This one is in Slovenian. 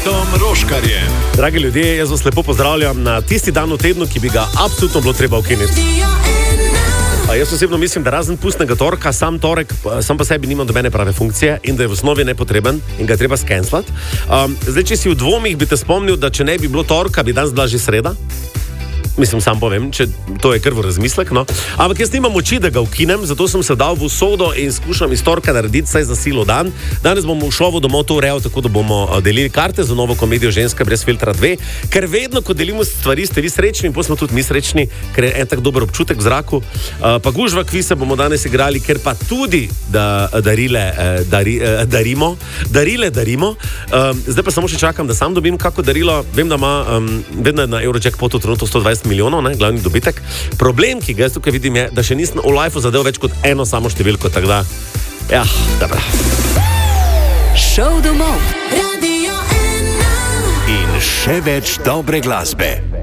Bratom Roškarjem. Dragi ljudje, jaz vas lepo pozdravljam na tisti dan v tednu, ki bi ga absolutno bilo treba ukiniti. Jaz osebno mislim, da razen pustnega torka, sam torek sam po sebi nima nobene prave funkcije in da je v osnovi nepotreben in ga je treba skenslati. Zdaj, če si v dvomih, bi te spomnil, da če ne bi bilo torka, bi danes bila že sreda. Mislim, sam povem, če to je krv razmislek, no. Ampak jaz nimam moči, da ga ukinem, zato sem se dal v usodo in skušam iz torka narediti vsaj za silo dan. Danes bomo v šovu domov to urejali, tako da bomo delili karte za novo komedijo Ženska brez filtra 2, ker vedno, ko delimo stvari, ste vi srečni in pa smo tudi mi srečni, ker je en tak dober občutek v zraku. Pa gužva kvise bomo danes igrali, ker pa tudi darimo. Zdaj pa samo še čakam, da sam dobim kako darilo. Vem, da ima vedno na Eurojackpotu trenutno 120 milijonov, ne, glavni dobitek. Problem, ki ga jaz tukaj vidim, je, da še nisem v lifeu zadev več kot eno samo številko, tako da, ja, dobro. Šov domov. Radio 1. In še več dobre glasbe.